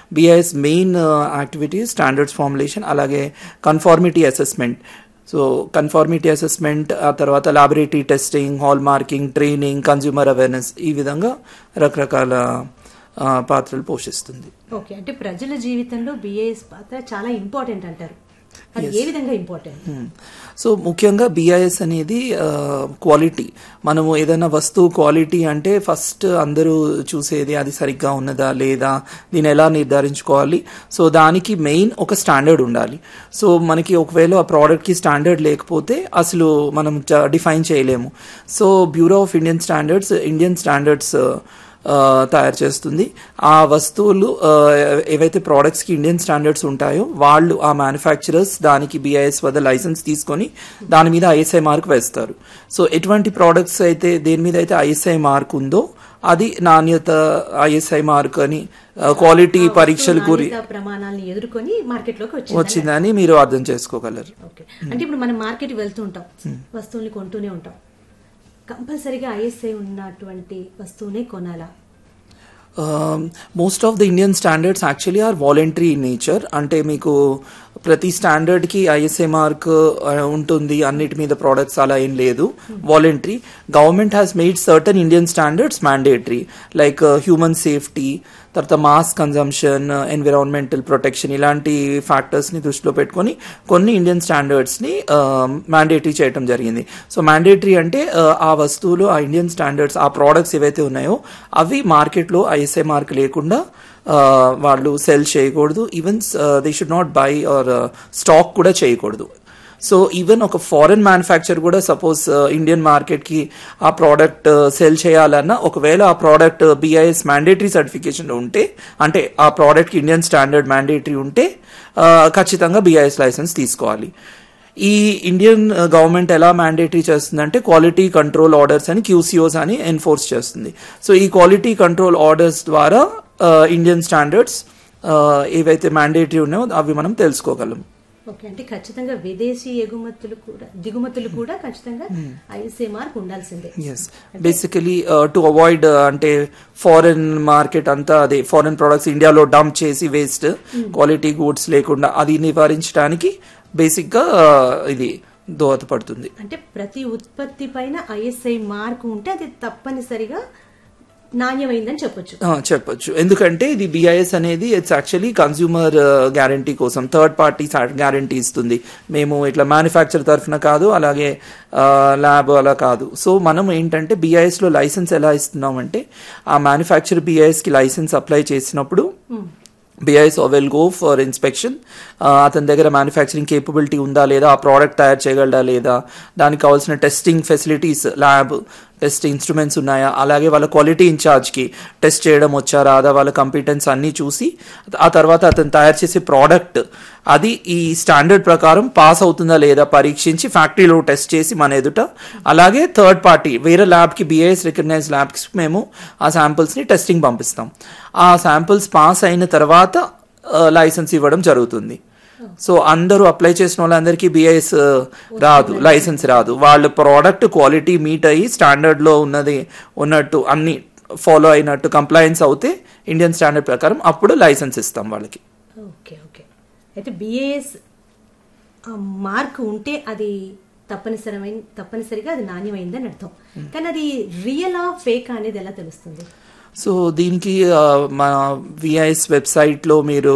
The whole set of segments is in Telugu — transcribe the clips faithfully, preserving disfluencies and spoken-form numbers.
BIS main activity standards formulation, అలాగే conformity assessment. So conformity assessment, ఆ తర్వాత laboratory testing, hall marking, training, consumer awareness, ఈ విధంగా రకరకాల పాత్రలు పోషిస్తుంది. ఓకే, అంటే ప్రజల జీవితంలో బిఐఎస్ పాత్ర చాలా ఇంపార్టెంట్ అంటారు. అది ఏ విధంగా ఇంపార్టెంట్? సో ముఖ్యంగా బిఐఎస్ అనేది క్వాలిటీ. మనము ఏదైనా వస్తువు క్వాలిటీ అంటే ఫస్ట్ అందరూ చూసేది అది సరిగ్గా ఉన్నదా లేదా, దీన్ని ఎలా నిర్ధారించుకోవాలి. సో దానికి మెయిన్ ఒక స్టాండర్డ్ ఉండాలి. సో మనకి ఒకవేళ ఆ ప్రోడక్ట్కి స్టాండర్డ్ లేకపోతే అసలు మనం డిఫైన్ చేయలేము. So bureau of Indian standards Indian standards తయారు చేస్తుంది. ఆ వస్తువులు ఏవైతే ప్రోడక్ట్స్కి ఇండియన్ స్టాండర్డ్స్ ఉంటాయో వాళ్ళు, ఆ మ్యానుఫ్యాక్చరర్స్ దానికి బిఐఎస్ వద్ద లైసెన్స్ తీసుకొని దాని మీద ఐఎస్ఐ మార్క్ వేస్తారు. సో ఎటువంటి ప్రోడక్ట్స్ అయితే దేని మీద అయితే ఐఎస్ఐ మార్క్ ఉందో అది నాణ్యత ఐఎస్ఐ మార్క్ అని, క్వాలిటీ పరీక్షలు గురి ప్రమాణాలను ఎదుర్కొని మార్కెట్లోకి వచ్చిందని మీరు అర్థం చేసుకోగలరు. అంటే ఇప్పుడు మనం మార్కెట్ వెళ్తూ ఉంటాం, వస్తువుల్ని కొంటూనే ఉంటాం. కంపల్సరీగా ఐఎస్ఐ ఉన్నటువంటి వస్తువునే కొనాలా? Most of the Indian standards actually are voluntary in nature. అంటే మీకు ప్రతి స్టాండర్డ్కి ఐఎస్ఐ మార్క్ ఉంటుంది, అన్నిటి మీద ప్రోడక్ట్స్ అలా ఏం లేదు, voluntary. Government has made certain Indian standards mandatory, like human safety, తర్వాత మాస్ కన్జంప్షన్, ఎన్విరాన్మెంటల్ ప్రొటెక్షన్, ఇలాంటి ఫ్యాక్టర్స్ని దృష్టిలో పెట్టుకొని కొన్ని ఇండియన్ స్టాండర్డ్స్ని మ్యాండేటరీ చేయడం జరిగింది. సో మ్యాండేటరీ అంటే ఆ వస్తువులు, ఆ ఇండియన్ స్టాండర్డ్స్, ఆ ప్రోడక్ట్స్ ఏవైతే ఉన్నాయో అవి మార్కెట్లో ఐఎస్ఐ మార్క్ లేకుండా వాళ్ళు సెల్ చేయకూడదు. Even they should not by are stock కూడా చేయకూడదు. సో ఈవెన్ ఒక ఫారెన్ మ్యానుఫ్యాక్చర్ కూడా సపోజ్ ఇండియన్ మార్కెట్కి ఆ ప్రోడక్ట్ సెల్ చేయాలన్నా, ఒకవేళ ఆ ప్రోడక్ట్ బిఐఎస్ మ్యాండేటరీ సర్టిఫికేషన్ ఉంటే, అంటే ఆ ప్రోడక్ట్కి ఇండియన్ స్టాండర్డ్ మ్యాండేటరీ ఉంటే ఖచ్చితంగా బిఐఎస్ లైసెన్స్ తీసుకోవాలి. ఈ ఇండియన్ గవర్నమెంట్ ఎలా మ్యాండేటరీ చేస్తుందంటే క్వాలిటీ కంట్రోల్ ఆర్డర్స్ అని, క్యూసీఓస్ అని ఎన్ఫోర్స్ చేస్తుంది. సో ఈ క్వాలిటీ కంట్రోల్ ఆర్డర్స్ ద్వారా ఇండియన్ స్టాండర్డ్స్ ఏవైతే మ్యాండేటరీ ఉన్నాయో అవి మనం తెలుసుకోగలం. ఓకే, అంటే ఖచ్చితంగా విదేశీ ఎగుమతులు కూడా దిగుమతులు కూడా ఖచ్చితంగా ఐఎస్ఐ మార్క్ ఉండాల్సిందే. ఎస్, బేసికలీ టు అవాయిడ్ అంటే ఫారెన్ మార్కెట్ అంతా అదే ఫారెన్ ప్రొడక్ట్స్ ఇండియాలో డంప్ చేసి వేస్ట్ క్వాలిటీ గూడ్స్ లేకుండా అది నివారించడానికి బేసిక్ గా ఇది దోహదపడుతుంది. అంటే ప్రతి ఉత్పత్తి పైన ఐఎస్ఐ మార్క్ ఉంటే అది తప్పనిసరిగా నాణ్యమైందని చెప్పొచ్చు చెప్పొచ్చు ఎందుకంటే ఇది బిఐఎస్ అనేది ఇట్స్ యాక్చువల్లీ కన్స్యూమర్ గ్యారంటీ కోసం థర్డ్ పార్టీ గ్యారంటీ ఇస్తుంది. మేము ఇట్లా మ్యానుఫ్యాక్చర్ తరఫున కాదు, అలాగే ల్యాబ్ అలా కాదు. సో మనం ఏంటంటే బిఐఎస్ లో లైసెన్స్ ఎలా ఇస్తున్నామంటే ఆ మ్యానుఫ్యాక్చర్ బిఐఎస్ కి లైసెన్స్ అప్లై చేసినప్పుడు BIS will go for inspection. అతని దగ్గర మ్యానుఫ్యాక్చరింగ్ కేపబిలిటీ ఉందా లేదా, ఆ ప్రోడక్ట్ తయారు చేయగలడా లేదా, దానికి కావాల్సిన testing facilities, lab test instruments ఉన్నాయా, అలాగే వాళ్ళ క్వాలిటీ ఇన్ఛార్జ్కి టెస్ట్ చేయడం వచ్చా రాదా, వాళ్ళ కంపిటెన్స్ అన్నీ చూసి ఆ తర్వాత అతను తయారు చేసే ప్రోడక్ట్ అది ఈ స్టాండర్డ్ ప్రకారం పాస్ అవుతుందా లేదా పరీక్షించి ఫ్యాక్టరీలో టెస్ట్ చేసి మన ఎదుట, అలాగే థర్డ్ పార్టీ వేరే ల్యాబ్కి బిఐఎస్ రికగ్నైజ్ ల్యాబ్కి మేము ఆ శాంపిల్స్ని టెస్టింగ్ పంపిస్తాం. ఆ శాంపిల్స్ పాస్ అయిన తర్వాత లైసెన్స్ ఇవ్వడం జరుగుతుంది. సో అందరూ అప్లై చేసిన వాళ్ళందరికీ బిఐఎస్ రాదు, లైసెన్స్ రాదు. వాళ్ళ ప్రోడక్ట్ క్వాలిటీ మీట్ అయ్యి స్టాండర్డ్ లో ఉన్నది ఉన్నట్టు అన్ని ఫాలో అయినట్టు కంప్లైన్స్ అవుతే ఇండియన్ స్టాండర్డ్ ప్రకారం అప్పుడు లైసెన్స్ ఇస్తాం వాళ్ళకి. ఓకే ఓకే అయితే బిఐఎస్ మార్క్ ఉంటే అది తప్పనిసరి తప్పనిసరిగా అది నాణ్యమైందని అర్థం. కానీ అది రియల్ ఆ ఫేక్ అనేది ఎలా తెలుస్తుంది? సో దీనికి మా విఐఎస్ వెబ్సైట్లో మీరు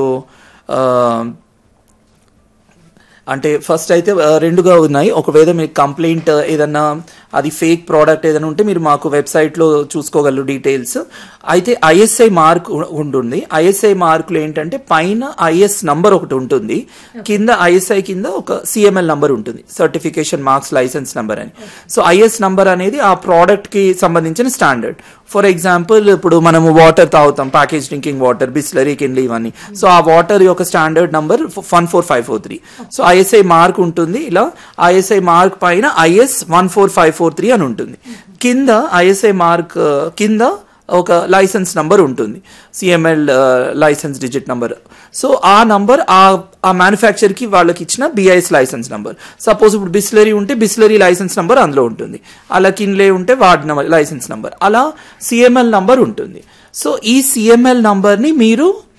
అంటే ఫస్ట్ అయితే రెండుగా ఉన్నాయి. ఒకవేళ మీకు కంప్లైంట్ ఏదన్నా అది ఫేక్ ప్రోడక్ట్ ఏదైనా ఉంటే మీరు మాకు వెబ్సైట్లో చూసుకోగలరు డీటెయిల్స్. అయితే ఐఎస్ఐ మార్క్ ఉంటుంది. ఐఎస్ఐ మార్కులు ఏంటంటే పైన ఐఎస్ నంబర్ ఒకటి ఉంటుంది, కింద ఐఎస్ఐ కింద ఒక సిఎంఎల్ నంబర్ ఉంటుంది, సర్టిఫికేషన్ మార్క్స్ లైసెన్స్ నంబర్ అని. సో ఐఎస్ నంబర్ అనేది ఆ ప్రోడక్ట్ కి సంబంధించిన స్టాండర్డ్. ఫర్ ఎగ్జాంపుల్ ఇప్పుడు మనము వాటర్ తాగుతాం, package drinking water, Bisleri, Kinley ఇవన్నీ. సో ఆ వాటర్ యొక్క standard number one four five four three. So ISI mark ఉంటుంది. ఇలా ఐఎస్ఐ మార్క్ పైన is one four five four three అని ఉంటుంది. కింద ఐఎస్ఐ మార్క్ కింద ఒక లైసెన్స్ నంబర్ ఉంటుంది, CML licence digit number. So ఆ నంబర్ ఆ మ్యానుఫ్యాక్చర్ కి వాళ్ళకి ఇచ్చిన బిఐఎస్ లైసెన్స్ నంబర్. సపోజ్ ఇప్పుడు బిస్లరీ ఉంటే బిస్లరీ లైసెన్స్ నంబర్ అందులో ఉంటుంది, అలా కిన్లే ఉంటే వాడి లైసెన్స్ నంబర్, అలా సిఎంఎల్ నంబర్ ఉంటుంది. సో ఈ సిఎంఎల్ నంబర్ ని మీరు